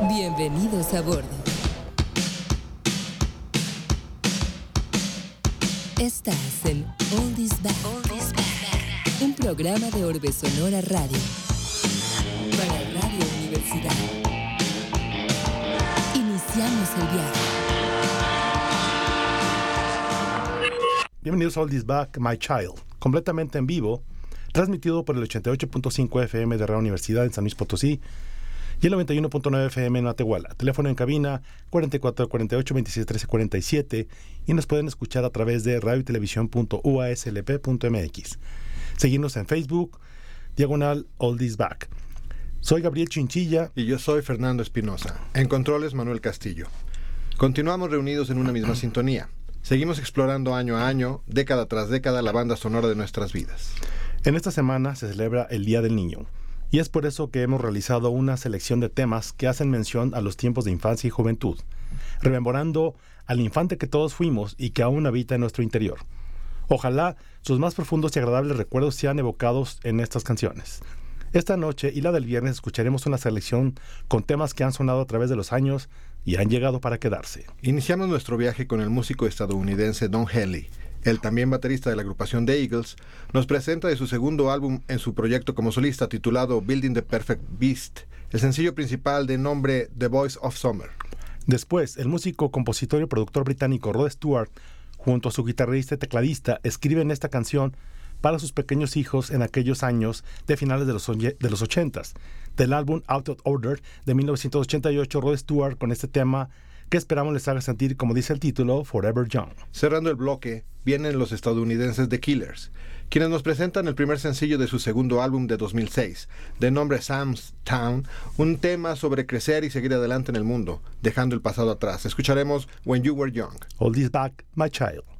Bienvenidos a bordo. Estás en Oldies Back. Un programa de Orbe Sonora Radio. Para Radio Universidad. Iniciamos el viaje. Bienvenidos a Oldies Back, My Child, completamente en vivo, transmitido por el 88.5 FM de Radio Universidad en San Luis Potosí y el 91.9 FM en Matehuala. Teléfono en cabina 4448-261347 y nos pueden escuchar a través de radiotelevisión.uaslp.mx. Seguirnos en Facebook, diagonal Oldies Back. Soy Gabriel Chinchilla. Y yo soy Fernando Espinosa. En controles, Manuel Castillo. Continuamos reunidos en una misma sintonía. Seguimos explorando año a año, década tras década, la banda sonora de nuestras vidas. En esta semana se celebra el Día del Niño, y es por eso que hemos realizado una selección de temas que hacen mención a los tiempos de infancia y juventud, rememorando al infante que todos fuimos y que aún habita en nuestro interior. Ojalá sus más profundos y agradables recuerdos sean evocados en estas canciones. Esta noche y la del viernes escucharemos una selección con temas que han sonado a través de los años y han llegado para quedarse. Iniciamos nuestro viaje con el músico estadounidense Don Henley. El también baterista de la agrupación The Eagles nos presenta de su segundo álbum en su proyecto como solista titulado Building the Perfect Beast, el sencillo principal de nombre The Voice of Summer. Después, el músico, compositor y productor británico Rod Stewart, junto a su guitarrista y tecladista, escriben esta canción para sus pequeños hijos en aquellos años de finales de los 80s. Del álbum Out of Order de 1988, Rod Stewart con este tema que esperamos les haga sentir, como dice el título, Forever Young. Cerrando el bloque, vienen los estadounidenses The Killers, quienes nos presentan el primer sencillo de su segundo álbum de 2006, de nombre Sam's Town, un tema sobre crecer y seguir adelante en el mundo, dejando el pasado atrás. Escucharemos When You Were Young. Oldies Back, My Child.